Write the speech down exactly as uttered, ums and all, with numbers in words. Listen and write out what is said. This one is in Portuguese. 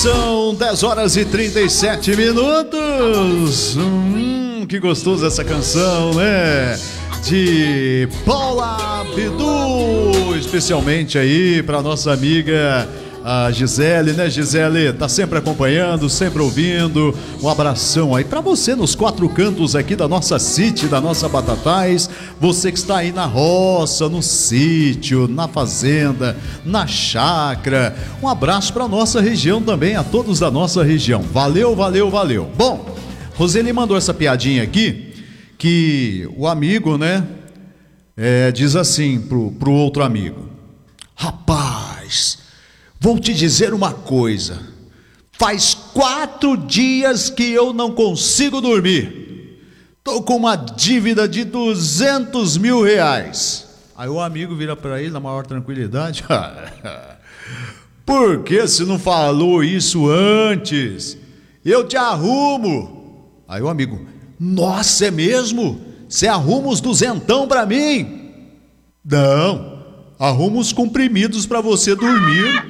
São dez horas e trinta e sete minutos. Hum, que gostoso essa canção, né? De Paula Abdul, especialmente aí para nossa amiga a Gisele, né, Gisele? Tá sempre acompanhando, sempre ouvindo. Um abração aí para você nos quatro cantos aqui da nossa City, da nossa Batatais. Você que está aí na roça, no sítio, na fazenda, na chácara. Um abraço para nossa região também, a todos da nossa região. Valeu, valeu, valeu. Bom, Roseli mandou essa piadinha aqui, que o amigo, né, é, diz assim pro, pro outro amigo: rapaz, vou te dizer uma coisa, faz quatro dias que eu não consigo dormir, tô com uma dívida de duzentos mil reais. Aí o amigo vira para ele na maior tranquilidade: por que você não falou isso antes? Eu te arrumo. Aí o amigo: nossa, é mesmo? Você arruma os duzentão para mim? Não, arruma os comprimidos para você dormir.